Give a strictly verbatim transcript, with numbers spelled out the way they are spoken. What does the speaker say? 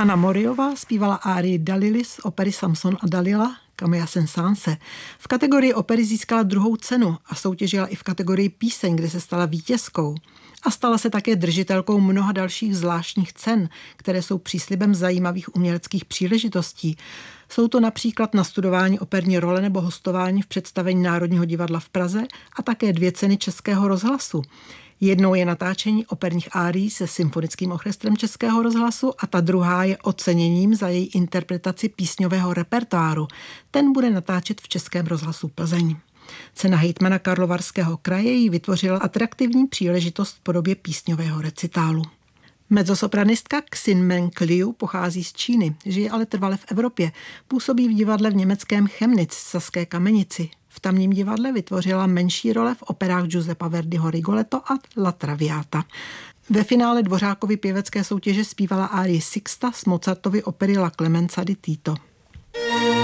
Anna Moriová zpívala árii Dalily z opery Samson a Dalila Camilla Saint-Saëns. V kategorii opery získala druhou cenu a soutěžila i v kategorii píseň, kde se stala vítězkou. A stala se také držitelkou mnoha dalších zvláštních cen, které jsou příslibem zajímavých uměleckých příležitostí. Jsou to například nastudování operní role nebo hostování v představení Národního divadla v Praze a také dvě ceny Českého rozhlasu. Jednou je natáčení operních árií se Symfonickým orchestrem Českého rozhlasu a ta druhá je oceněním za její interpretaci písňového repertoáru. Ten bude natáčet v Českém rozhlasu Plzeň. Cena hejtmana Karlovarského kraje jí vytvořila atraktivní příležitost v podobě písňového recitálu. Mezzosopranistka Xin Meng Liu pochází z Číny, žije ale trvale v Evropě. Působí v divadle v německém Chemnitz, Saské Kamenici. V tamním divadle vytvořila menší role v operách Giuseppa Verdiho Rigoletto a La Traviata. Ve finále Dvořákovy pěvecké soutěže zpívala árii Sixta z Mozartovy opery La Clemenza di Tito.